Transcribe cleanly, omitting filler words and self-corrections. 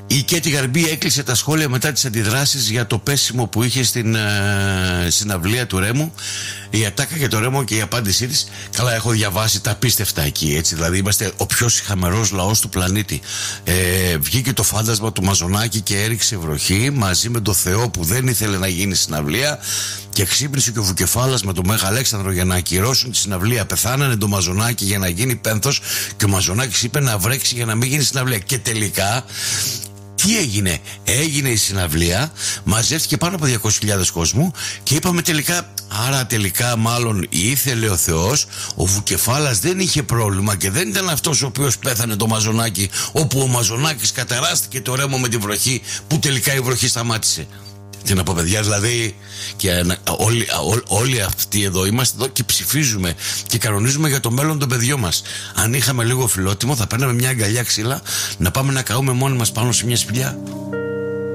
Η Κέτη Γαρμπή έκλεισε τα σχόλια μετά τις αντιδράσεις για το πέσιμο που είχε στην συναυλία του Ρέμου. Η ατάκα για το Ρέμο και η απάντησή της. Καλά, έχω διαβάσει τα απίστευτα εκεί, έτσι. Δηλαδή, είμαστε ο πιο σιχαμερός λαός του πλανήτη. Βγήκε το φάντασμα του Μαζονάκη και έριξε βροχή μαζί με το Θεό που δεν ήθελε να γίνει συναυλία. Και ξύπνησε και ο Βουκεφάλας με τον Μέγα Αλέξανδρο για να ακυρώσουν τη συναυλία. Πεθάνανε το Μαζονάκη για να γίνει πένθος. Και ο Μαζονάκης είπε να βρέξει για να μην γίνει συναυλία. Και τελικά. Τι έγινε? Έγινε η συναυλία, μαζεύτηκε πάνω από 200.000 κόσμου και είπαμε τελικά, άρα τελικά μάλλον ήθελε ο Θεός, ο Βουκεφάλας δεν είχε πρόβλημα και δεν ήταν αυτός ο οποίος πέθανε το Μαζονάκη, όπου ο Μαζονάκης καταράστηκε το Ρέμο με τη βροχή, που τελικά η βροχή σταμάτησε. Τι να πω, παιδιά, δηλαδή, και όλοι αυτοί εδώ είμαστε εδώ και ψηφίζουμε και κανονίζουμε για το μέλλον των παιδιών μας. Αν είχαμε λίγο φιλότιμο θα παίρναμε μια αγκαλιά ξύλα να πάμε να καούμε μόνοι μας πάνω σε μια σπηλιά.